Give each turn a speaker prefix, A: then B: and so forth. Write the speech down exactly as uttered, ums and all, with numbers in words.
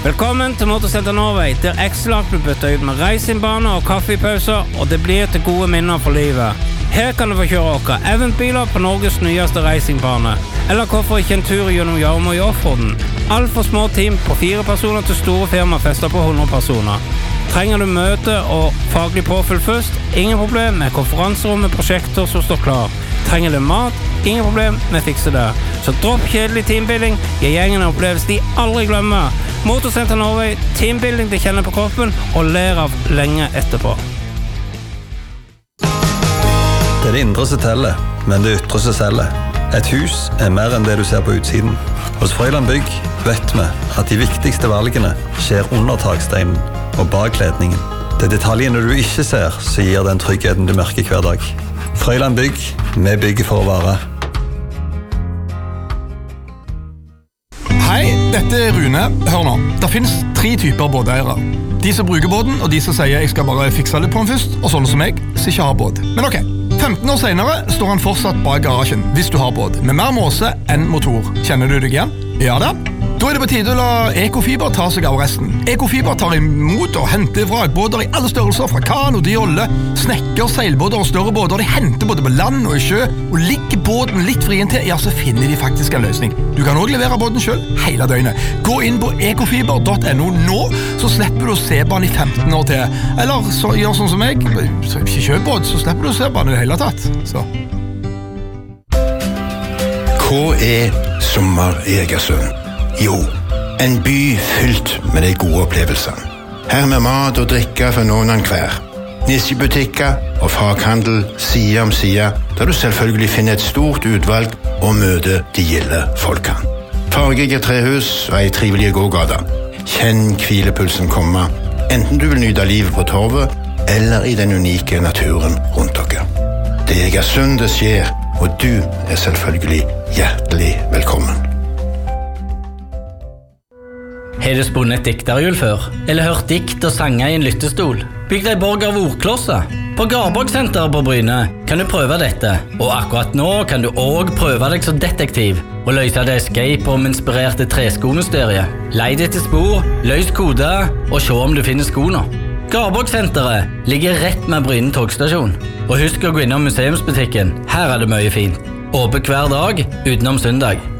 A: Velkommen til Motorsenter Norway, der X-Lag blir byttet ut med racingbaner og kaffepauser, og det blir til gode minner for livet. Her kan du få kjøre okker eventbiler på Norges nyeste racingbane, eller hvorfor ikke en tur gjennom Jarmo i offroaden. Alt for små team på fire personer til store firma fester på hundre personer. Trenger du møte og faglig påfyll først? Ingen problem med konferanserom med prosjekter som står klar. Trenger du mat? Ingen problem med å fikse det. Så dropp kjedelig teambuilding, gi gjengen en opplevelse de aldri glemmer. Motorsenter Norway, teambuilding de kjenner på kroppen og ler av lenge etterpå.
B: Det er det indre som teller, men det ytre som selger. Et hus er mer enn det du ser på utsiden. Hos Frøyland Bygg vet vi at de viktigste valgene skjer under taksteinen og bak kledningen. Det er detaljene du ikke ser som gir den tryggheten du merker hver dag. Frøyland Bygg, vi bygger for å vare.
C: Hei, dette er Rune. Hør nå, det finnes tre typer båteiere. De som bruker båten, og de som sier jeg skal bare fikse litt på den først, og sånne som meg, som ikke har båt. Men ok, femten år senere står han fortsatt bak garasjen, hvis du har båt, med mer måse enn motor. Kjenner du deg igjen? Ja da. Da er det på tide å la Ekofiber ta seg av resten. Ekofiber tar imot og henter vrakbåter i alle størrelser, fra kan og diolle, snekker, seilbåter og større båter. De henter både på land og i sjø, og ligger båten litt frien til, ja, så finner de faktisk en løsning. Du kan også levere båten selv, hele døgnet. Gå inn på ekofiber punktum no nå, så slipper du å se på den i femten år til. Eller så, gjør sånn som meg, så ikke kjøp båt, så slipper du å se på den i det hele tatt. Så.
D: Hva er sommer i Egersund? Jo, en by fylt med de gode opplevelsene. Her med mat og drikke for noen av hver. Nisjebutikker og faghandel side om side, der du selvfølgelig finner et stort utvalg og møter de gilde folkene. Fargige trehus og ei trivelig gågata. Kjenn hvilepulsen komme, enten du vil nyte livet på torvet eller i den unike naturen rundt dere. Det er Egersund det skjer, og du er selvfølgelig hjertelig velkommen.
E: Har du spunnet et dikterhjul før? Eller hørt dikt og sanger i en lyttestol? Bygd deg borg av ordklosser? På Garborgsenteret på Bryne kan du prøve dette. Og akkurat nå kan du også prøve deg som detektiv og løse det escape room-inspirerte treskomysteriet. Leid etter spor, løs kode og se om du finner skoene. Garborgsenteret ligger rett med Bryne togstasjon. Og husk å gå innom museumsbutikken. Her er det mye fint. Åpent hver dag utenom søndag.